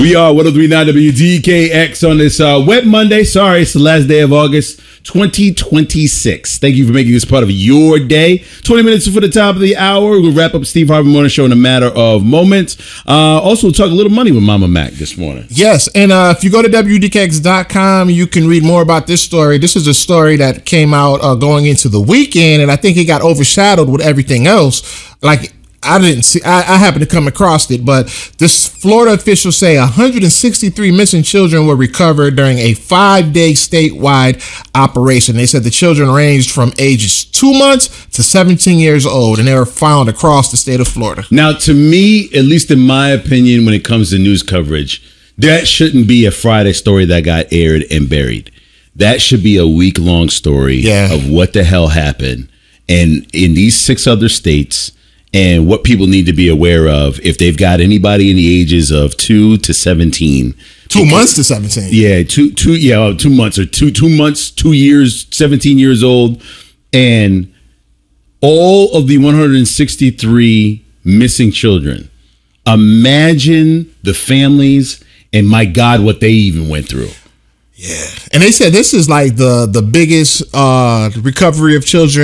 We are 1039 WDKX on this wet Monday. Sorry, it's the last day of August 2026. Thank you for making this part of your day. 20 minutes for the top of the hour. We'll wrap up Steve Harvey Morning Show in a matter of moments. Also, we'll talk a little money with Mama Mac this morning. Yes, and if you go to WDKX.com, you can read more about this story. This is a story that came out going into the weekend, and I think it got overshadowed with everything else. Like, I didn't see, I happened to come across it, but this Florida officials say 163 missing children were recovered during a 5-day statewide operation. They said the children ranged from ages 2 months to 17 years old, and they were found across the state of Florida. Now, to me, at least in my opinion, when it comes to news coverage, that shouldn't be a Friday story that got aired and buried. That should be a week-long story of what the hell happened. And in these 6 other states, and what people need to be aware of if they've got anybody in the ages of 2 to 17. 2 months to 17. Yeah, 2 months or 2 months, 2 years, 17 years old. And all of the 163 missing children. Imagine the families and, my God, what they even went through. Yeah. And they said this is like the biggest recovery of children